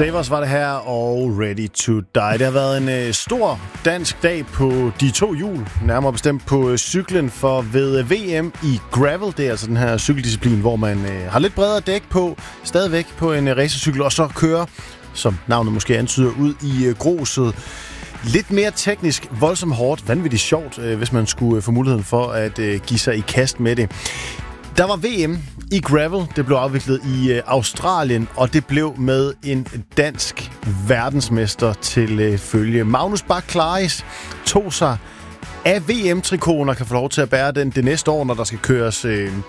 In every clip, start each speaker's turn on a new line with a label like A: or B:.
A: Savers var det her, og Ready to Die. Det har været en stor dansk dag på de to hjul, nærmere bestemt på cyklen, for ved VM i gravel, det er altså den her cykeldisciplin, hvor man har lidt bredere dæk på, stadigvæk på en racercykel, og så kører, som navnet måske antyder, ud i gruset. Lidt mere teknisk, voldsomt hårdt, vanvittigt sjovt, hvis man skulle få muligheden for at give sig i kast med det. Der var VM i gravel. Det blev afviklet i Australien, og det blev med en dansk verdensmester til følge. Magnus Bach Claris tog sig af VM-trikoten og kan få lov til at bære den det næste år, når der skal køres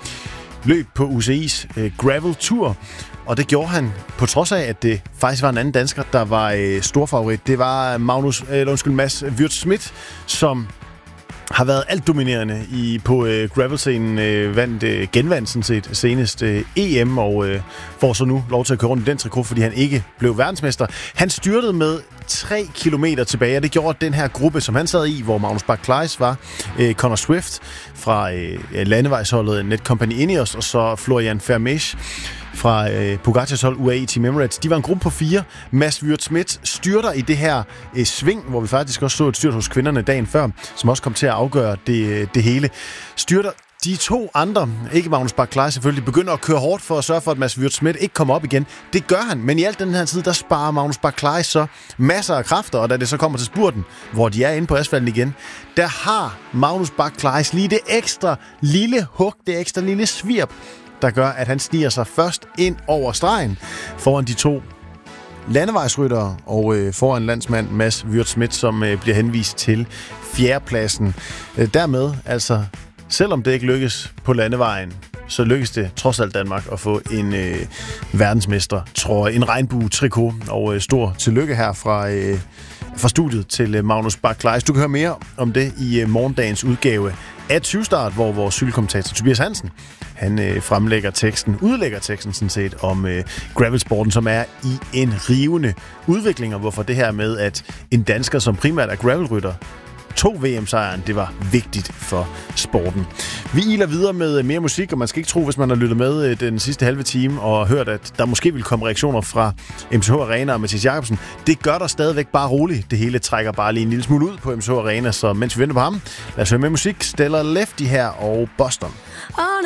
A: løb på UCI's gravel Tour. Og det gjorde han på trods af, at det faktisk var en anden dansker, der var storfavorit. Det var Mads Wirtz-Smith, som har været altdominerende på gravelscenen, genvandt sådan set senest EM, og får så nu lov til at køre rundt i den trikot, fordi han ikke blev verdensmester. Han styrtede med 3 kilometer tilbage, og det gjorde den her gruppe, som han sad i, hvor Magnus Bach Claris var, Connor Swift fra landevejsholdet Netcompany Ineos, og så Florian Vermeersch fra Pogacars hold UAE Team Emirates. De var en gruppe på 4. Mads Wirtz-Smith styrter i det her sving, hvor vi faktisk også så et styrt hos kvinderne dagen før, som også kom til at afgøre det hele. Styrter de to andre, ikke Magnus Bach Claris selvfølgelig, begynder at køre hårdt for at sørge for, at Mads Wirtz-Smith ikke kommer op igen. Det gør han, men i alt den her tid, der sparer Magnus Bach Claris så masser af kræfter, og da det så kommer til spurten, hvor de er inde på asfalten igen, der har Magnus Bach Claris lige det ekstra lille hug, det ekstra lille svirp, der gør, at han sniger sig først ind over stregen foran de to landevejsryttere og foran landsmand Mads Wirtz-Smith, som bliver henvist til fjerdepladsen. Dermed, altså, selvom det ikke lykkes på landevejen, så lykkes det trods alt Danmark at få en verdensmestertrøje, en regnbue-trikot, og stor tillykke her fra studiet til Magnus Bach Claris. Du kan høre mere om det i morgendagens udgave af 20-start, hvor vores cykelkommentator Tobias Hansen, han udlægger teksten sådan set om gravelsporten, som er i en rivende udvikling, og hvorfor det her med, at en dansker, som primært er gravelrytter, tog VM-sejren, det var vigtigt for sporten. Vi iler videre med mere musik, og man skal ikke tro, hvis man har lyttet med den sidste halve time og hørt, at der måske vil komme reaktioner fra MCH Arena og Mathias Jacobsen. Det gør der stadigvæk, bare roligt. Det hele trækker bare lige en lille smule ud på MCH Arena, så mens vi venter på ham, lad os høre med musik. Stellar Lefty her og Boston.